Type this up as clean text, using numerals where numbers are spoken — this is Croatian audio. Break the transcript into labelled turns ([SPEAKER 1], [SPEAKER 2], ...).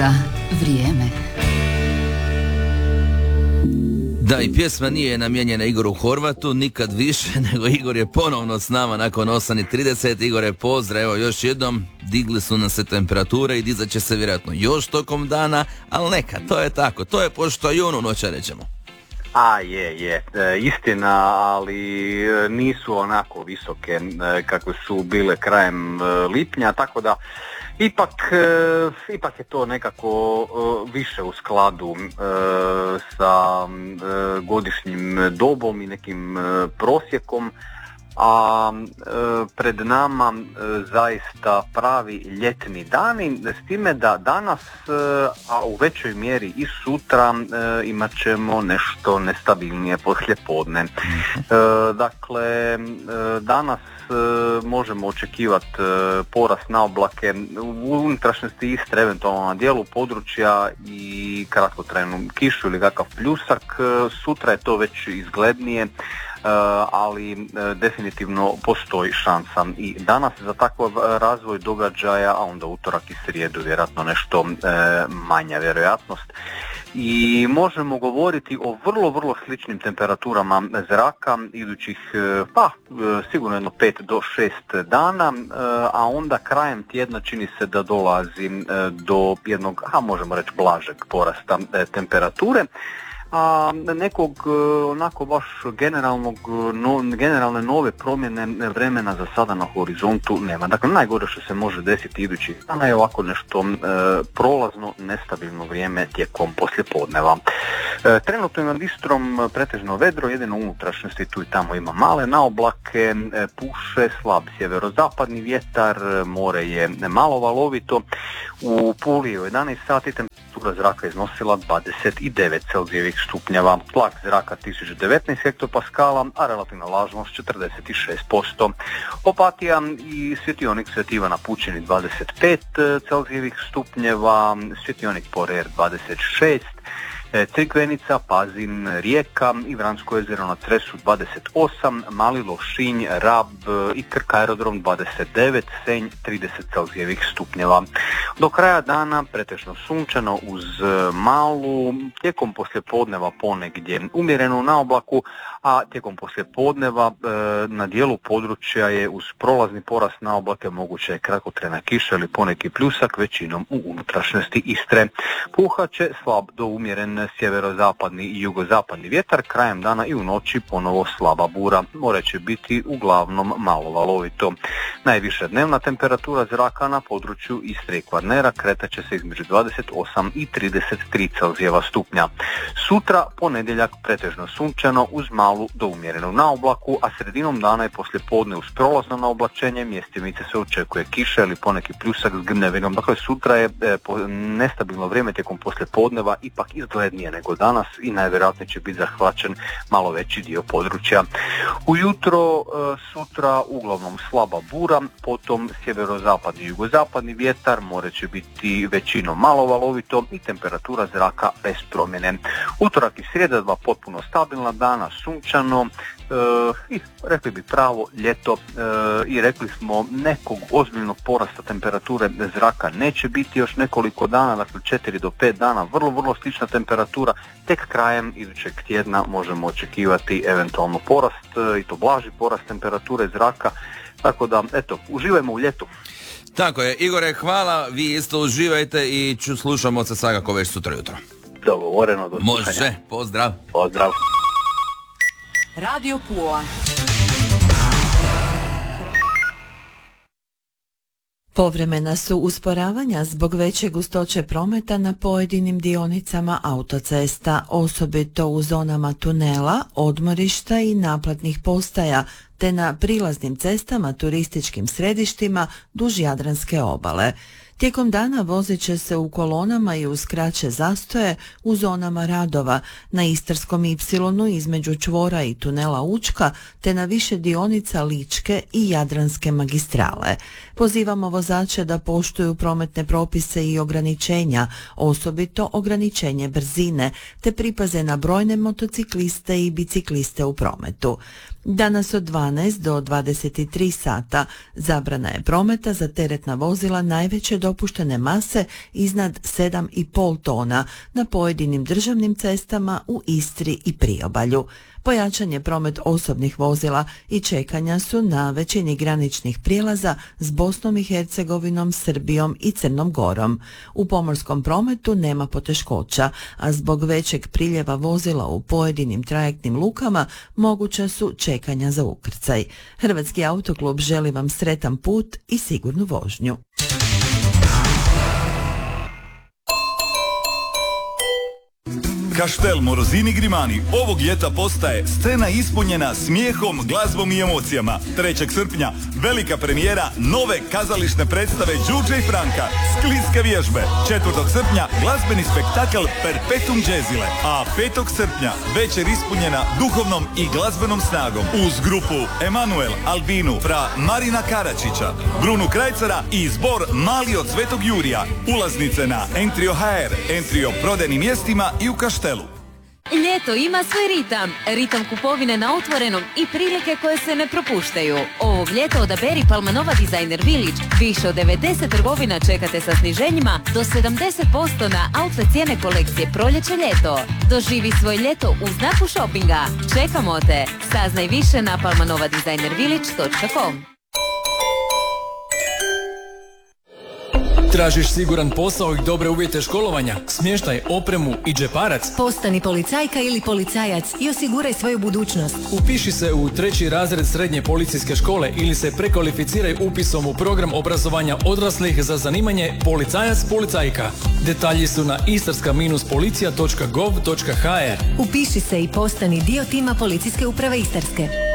[SPEAKER 1] za vrijeme.
[SPEAKER 2] Da, i pjesma nije namijenjena Igoru Horvatu, nikad više, nego Igor je ponovno s nama nakon 8:30. Igore, pozdrav, evo još jednom, digli su nam se temperature i dizat će se vjerojatno još tokom dana, ali neka, to je tako, to je pošto i onu noća rećemo.
[SPEAKER 3] Je, istina, ali nisu onako visoke kakve su bile krajem lipnja, tako da ipak je to nekako više u skladu sa godišnjim dobom i nekim prosjekom, a pred nama zaista pravi ljetni dani, s time da danas, a u većoj mjeri i sutra, imat ćemo nešto nestabilnije poslijepodne. Dakle, danas možemo očekivati porast na oblake u unutrašnjosti Istre, eventualno na dijelu područja i kratkotrajnu kišu ili kakav pljusak. Sutra je to već izglednije, ali definitivno postoji šansa i danas za takav razvoj događaja, a onda utorak i srijedu vjerojatno nešto manja vjerojatnost. I možemo govoriti o vrlo sličnim temperaturama zraka idućih sigurno jedno 5 do 6 dana, a onda krajem tjedna čini se da dolazi do jednog, možemo reći, blažeg porasta temperature. A nekog onako baš generalne nove promjene vremena za sada na horizontu nema. Dakle, najgore što se može desiti idućih dana je ovako nešto prolazno, nestabilno vrijeme tijekom poslijepodneva. Trenutno je nad Istrom pretežno vedro, jedino unutrašnjosti tu i tamo ima male naoblake, puše slab sjeverozapadni vjetar, more je malo valovito. U Puli u 11 sati temperatura zraka iznosila 29 Celzijevih stupnjeva, tlak zraka 1019 hektopaskala, a relativna vlažnost 46%. Opatija i svjetionik Sveti Ivan Pučini 25 Celzijevih stupnjeva, svjetionik Porer 26, Crikvenica, Pazin, Rijeka i Vransko jezero na Cresu 28, Mali Lošinj, Rab i Krk aerodrom 29, Senj 30 Celzijevih stupnjeva. Do kraja dana pretežno sunčano uz malu, tijekom poslijepodneva ponegdje umjereno na oblaku, a tijekom poslijepodneva na dijelu područja je uz prolazni porast na oblake moguće kratkotrajna kiša ili poneki pljusak, većinom u unutrašnjosti Istre. Puhaće slab do umjeren sjeverozapadni i jugozapadni vjetar, krajem dana i u noći ponovo slaba bura. More će biti uglavnom malo valovito. Najviša dnevna temperatura zraka na području Istre i Kvarnera kretat će se između 28 i 33 Celzijeva stupnja. Sutra, ponedjeljak, pretežno sunčano uz malu do umjerenu na oblaku, a sredinom dana i poslijepodne uz prolazno naoblačenje mjestimice se očekuje kiša ili poneki pljusak s gnjevinom. Dakle, sutra je nestabilno vrijeme tijekom poslijepodneva ipak izglednije nego danas i najvjerojatnije će biti zahvaćen malo veći dio područja. Ujutro sutra uglavnom slaba bura, potom sjeverozapadni i jugozapadni vjetar, more će biti većinom malo valovito i temperatura zraka bez promjene. Utorak i srijeda dva potpuno stabilna dana, sunčano i rekli bi pravo ljeto i rekli smo nekog ozbiljnog porasta temperature zraka neće biti još nekoliko dana, dakle 4 do 5 dana, vrlo slična temperatura, tek krajem idućeg tjedna možemo očekivati eventualno porast i to blaži porast temperature zraka, tako da uživajmo u ljetu.
[SPEAKER 2] Tako je, Igore, hvala, vi isto uživajte i slušamo se svakako već sutra jutro.
[SPEAKER 3] Dogovoreno, do slušanja.
[SPEAKER 2] Može, pozdrav.
[SPEAKER 3] Pozdrav.
[SPEAKER 1] Radio Pula.
[SPEAKER 4] Povremena su usporavanja zbog veće gustoće prometa na pojedinim dionicama autocesta, osobito u zonama tunela, odmorišta i naplatnih postaja, te na prilaznim cestama turističkim središtima duž Jadranske obale. Tijekom dana vozit će se u kolonama i uz kraće zastoje u zonama radova, na Istarskom ipsilonu između čvora i tunela Učka, te na više dionica Ličke i Jadranske magistrale. Pozivamo vozače da poštuju prometne propise i ograničenja, osobito ograničenje brzine, te pripaze na brojne motocikliste i bicikliste u prometu. Danas od 12 do 23 sata zabrana je prometa za teretna vozila najveće dopuštene dopuštene mase iznad 7,5 tona na pojedinim državnim cestama u Istri i Priobalju. Pojačan je promet osobnih vozila i čekanja su na većini graničnih prijelaza s Bosnom i Hercegovinom, Srbijom i Crnom Gorom. U pomorskom prometu nema poteškoća, a zbog većeg priljeva vozila u pojedinim trajektnim lukama moguća su čekanja za ukrcaj. Hrvatski autoklub želi vam sretan put i sigurnu vožnju.
[SPEAKER 1] Kaštel Morozini Grimani ovog ljeta postaje scena ispunjena smijehom, glazbom i emocijama. 3. srpnja velika premijera nove kazališne predstave Đurđe i Franka, Skliske vježbe. 4. srpnja glazbeni spektakl Perpetuum Jazzile. A 5. srpnja večer ispunjena duhovnom i glazbenom snagom uz grupu Emanuel, Albinu, fra Marina Karačića, Brunu Krajcara i zbor Mali od Svetog Jurija. Ulaznice na Entrio.hr, Entrio prodajnim mjestima i u Kaštelu.
[SPEAKER 5] Ljeto ima svoj ritam. Ritam kupovine na otvorenom i prilike koje se ne propuštaju. Ovog ljeta odaberi Palmanova Designer Village. Više od 90 trgovina čekate sa sniženjima do 70% na outlet cijene kolekcije proljeće-ljeto. Doživi svoj ljeto u znaku shoppinga. Čekamo te. Saznaj više na palmanovadesignervillage.com.
[SPEAKER 6] Tražiš siguran posao i dobre uvjete školovanja, smještaj, opremu i džeparac?
[SPEAKER 7] Postani policajka ili policajac i osiguraj svoju budućnost.
[SPEAKER 6] Upiši se u 3. razred srednje policijske škole ili se prekvalificiraj upisom u program obrazovanja odraslih za zanimanje policajac-policajka. Detalji su na istarska-policija.gov.hr.
[SPEAKER 7] Upiši se i postani dio tima Policijske uprave Istarske.